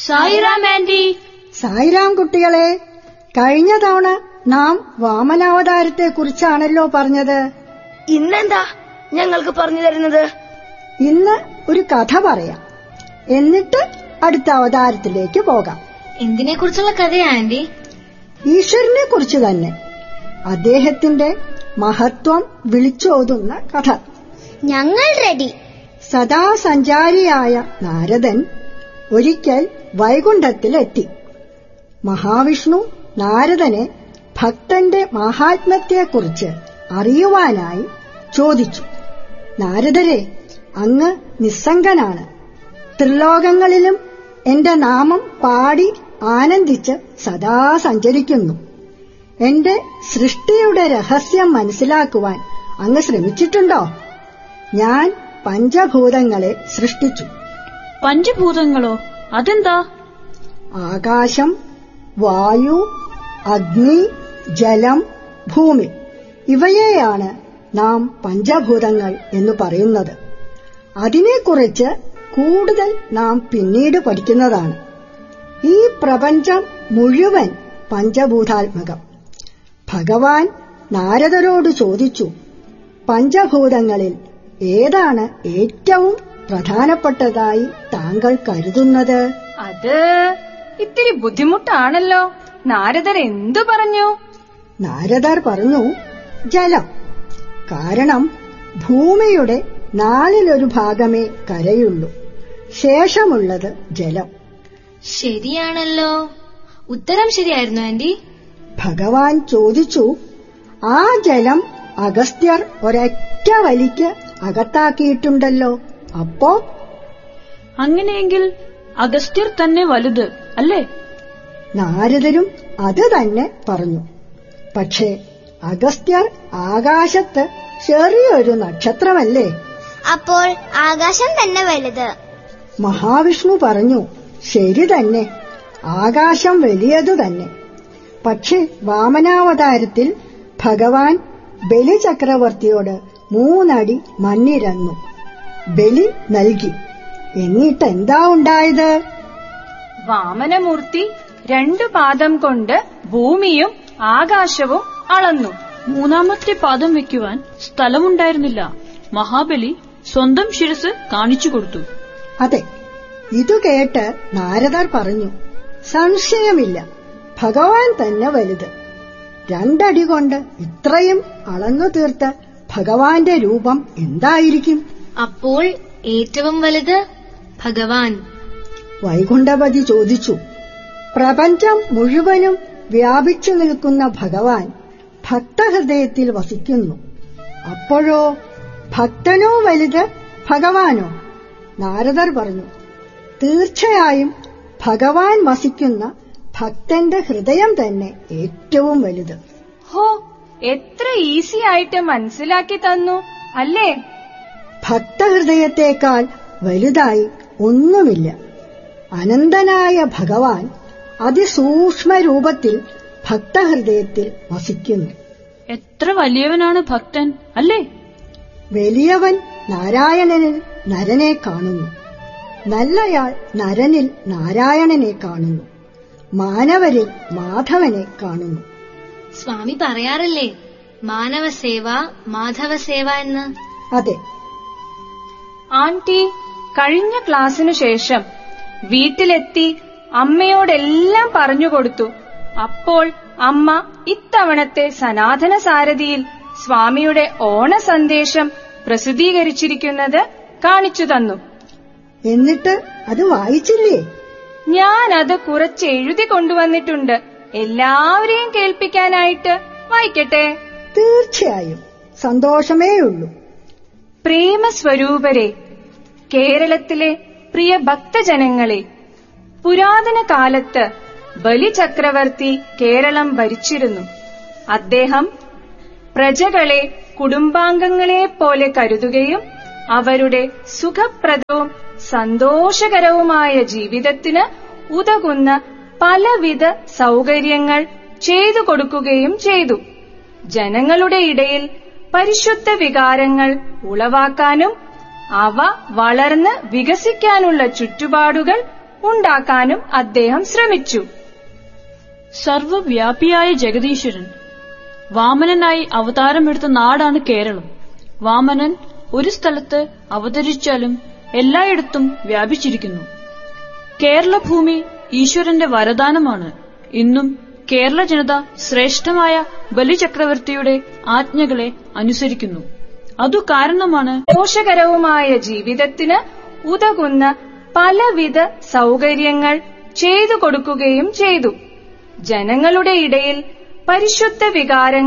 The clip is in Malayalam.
സായിറാം ആന്റി. സായിറാം കുട്ടികളെ, കഴിഞ്ഞ തവണ നാം വാമനാവതാരത്തെ കുറിച്ചാണല്ലോ പറഞ്ഞത്. ഇന്നെന്താ ഞങ്ങൾക്ക് പറഞ്ഞു തരുന്നത്? ഇന്ന് ഒരു കഥ പറയാം, എന്നിട്ട് അടുത്ത അവതാരത്തിലേക്ക് പോകാം. എന്തിനെ കുറിച്ചുള്ള കഥയാ ആന്റി? ഈശ്വരനെ കുറിച്ച് തന്നെ. അദ്ദേഹത്തിന്റെ മഹത്വം വിളിച്ചോതുന്ന കഥ. ഞങ്ങൾ റെഡി. സദാ സഞ്ചാരിയായ നാരദൻ ഒരിക്കൽ വൈകുണ്ഠത്തിലെത്തി. മഹാവിഷ്ണു നാരദനെ ഭക്തന്റെ മഹാത്മ്യത്തെക്കുറിച്ച് അറിയുവാനായി ചോദിച്ചു. നാരദരെ, അങ്ങ് നിസ്സംഗനാണ്. ത്രിലോകങ്ങളിലും എന്റെ നാമം പാടി ആനന്ദിച്ച് സദാ സഞ്ചരിക്കുന്നു. എന്റെ സൃഷ്ടിയുടെ രഹസ്യം മനസ്സിലാക്കുവാൻ അങ്ങ് ശ്രമിച്ചിട്ടുണ്ടോ? ഞാൻ പഞ്ചഭൂതങ്ങളെ സൃഷ്ടിച്ചു. പഞ്ചഭൂതങ്ങളോ? അതെന്താ? ആകാശം, വായു, അഗ്നി, ജലം, ഭൂമി, ഇവയെയാണ് നാം പഞ്ചഭൂതങ്ങൾ എന്ന് പറയുന്നത്. അതിനെക്കുറിച്ച് കൂടുതൽ നാം പിന്നീട് പഠിക്കുന്നതാണ്. ഈ പ്രപഞ്ചം മുഴുവൻ പഞ്ചഭൂതാത്മകം. ഭഗവാൻ നാരദരോട് ചോദിച്ചു, പഞ്ചഭൂതങ്ങളിൽ ഏതാണ് ഏറ്റവും പ്രധാനപ്പെട്ടതായി താങ്കൾ കരുതുന്നത്? അത് ഇത്തിരി ബുദ്ധിമുട്ടാണല്ലോ. നാരദർ എന്തു പറഞ്ഞു? നാരദർ പറഞ്ഞു, ജലം. കാരണം ഭൂമിയുടെ 4/1 ഭാഗമേ കരയുള്ളൂ, ശേഷമുള്ളത് ജലം. ശരിയാണല്ലോ. ഉത്തരം ശരിയായിരുന്നു ആന്റി. ഭഗവാൻ ചോദിച്ചു, ആ ജലം അഗസ്ത്യർ ഒരൊറ്റ വലിക്ക് അകത്താക്കിയിട്ടുണ്ടല്ലോ, അപ്പോ? അങ്ങനെയെങ്കിൽ അഗസ്ത്യർ തന്നെ വലുത് അല്ലേ? നാരദരും അത് തന്നെ പറഞ്ഞു. പക്ഷേ അഗസ്ത്യർ ആകാശത്ത് ചെറിയൊരു നക്ഷത്രമല്ലേ? അപ്പോൾ ആകാശം തന്നെ വലുത്. മഹാവിഷ്ണു പറഞ്ഞു, ശരി തന്നെ, ആകാശം വലിയതു തന്നെ. പക്ഷെ വാമനാവതാരത്തിൽ ഭഗവാൻ ബലിചക്രവർത്തിയോട് 3 അടി മണ്ണിരന്നു ബലി നൽകി. എന്നിട്ടെന്താ ഉണ്ടായത്? വാമനമൂർത്തി 2 പാദം കൊണ്ട് ഭൂമിയും ആകാശവും അളന്നു. 3ാമത്തെ പാദം വെക്കുവാൻ സ്ഥലമുണ്ടായിരുന്നില്ല. മഹാബലി സ്വന്തം ശിരസ് കാണിച്ചു കൊടുത്തു. അതെ, ഇതു കേട്ട് നാരദർ പറഞ്ഞു, സംശയമില്ല, ഭഗവാൻ തന്നെ വലുത്. 2 അടി കൊണ്ട് ഇത്രയും അളന്നു തീർത്ത ഭഗവാന്റെ രൂപം എന്തായിരിക്കും? അപ്പോൾ ഏറ്റവും വലുത് ഭഗവാൻ. വൈകുണ്ഠപതി ചോദിച്ചു. പ്രപഞ്ചം മുഴുവനും വ്യാപിച്ചു നിൽക്കുന്ന ഭഗവാൻ ഭക്തഹൃദയത്തിൽ വസിക്കുന്നു. അപ്പോഴോ ഭക്തനോ വലുത് ഭഗവാനോ? നാരദർ പറഞ്ഞു, തീർച്ചയായും ഭഗവാൻ വസിക്കുന്ന ഭക്തന്റെ ഹൃദയം തന്നെ ഏറ്റവും വലുത്. ഹോ, എത്ര ഈസി ആയിട്ട് മനസ്സിലാക്കി തന്നു അല്ലേ? ഭക്തഹൃദയത്തേക്കാൾ വലുതായി ഒന്നുമില്ല. അനന്തനായ ഭഗവാൻ അതിസൂക്ഷ്മ രൂപത്തിൽ ഭക്തഹൃദയത്തിൽ വസിക്കുന്നു. എത്ര വലിയവനാണ് ഭക്തൻ അല്ലേ? വലിയവൻ നാരായണനിൽ നരനെ കാണുന്നു, നല്ലയാൾ നരനിൽ നാരായണനെ കാണുന്നു, മാനവരിൽ മാധവനെ കാണുന്നു. സ്വാമി പറയാറില്ലേ മാനവസേവ മാധവസേവ എന്ന്? അതെ. ആന്റി കഴിഞ്ഞ ക്ലാസ്സിനു ശേഷം വീട്ടിലെത്തി അമ്മയോടെല്ലാം പറഞ്ഞുകൊടുത്തു. അപ്പോൾ അമ്മ ഇത്തവണത്തെ സനാതന സാരഥിയിൽ സ്വാമിയുടെ ഓണ സന്ദേശം പ്രസിദ്ധീകരിച്ചിരിക്കുന്നത് കാണിച്ചു തന്നു. എന്നിട്ട് അത് വായിച്ചില്ലേ? ഞാനത് കുറച്ച് എഴുതി കൊണ്ടുവന്നിട്ടുണ്ട്. എല്ലാവരെയും കേൾപ്പിക്കാനായിട്ട് വായിക്കട്ടെ? തീർച്ചയായും, സന്തോഷമേയുള്ളൂ. പ്രേമസ്വരൂപരെ, കേരളത്തിലെ പ്രിയ ഭക്തജനങ്ങളെ, പുരാതന കാലത്ത് ബലിചക്രവർത്തി കേരളം ഭരിച്ചിരുന്നു. അദ്ദേഹം പ്രജകളെ കുടുംബാംഗങ്ങളെപ്പോലെ കരുതുകയും അവരുടെ സുഖപ്രദവും സന്തോഷകരവുമായ ജീവിതത്തിന് ഉതകുന്ന പലവിധ സൗകര്യങ്ങൾ ചെയ്തു കൊടുക്കുകയും ചെയ്തു. ജനങ്ങളുടെ ഇടയിൽ പരിശുദ്ധ വികാരങ്ങൾ ഉളവാക്കാനും അവ വളർന്ന് വികസിക്കാനുള്ള ചുറ്റുപാടുകൾ ഉണ്ടാക്കാനും അദ്ദേഹം ശ്രമിച്ചു. സർവവ്യാപിയായ ജഗദീശ്വരൻ വാമനനായി അവതാരമെടുത്ത നാടാണ് കേരളം. വാമനൻ ഒരു സ്ഥലത്ത് അവതരിച്ചാലും എല്ലായിടത്തും വ്യാപിച്ചിരിക്കുന്നു. കേരളഭൂമി ഈശ്വരന്റെ വരദാനമാണ്. ഇന്നും കേരള ജനത ശ്രേഷ്ഠമായ ബലിചക്രവർത്തിയുടെ ആജ്ഞകളെ അനുസരിക്കുന്നു. അതു കാരണമാണ് ദോഷകരവുമായ ജീവിതത്തിന് ഉതകുന്ന പലവിധ സൗകര്യങ്ങൾ ചെയ്തു കൊടുക്കുകയും ചെയ്തു. ജനങ്ങളുടെ ഇടയിൽ പരിശുദ്ധ വികാരങ്ങൾ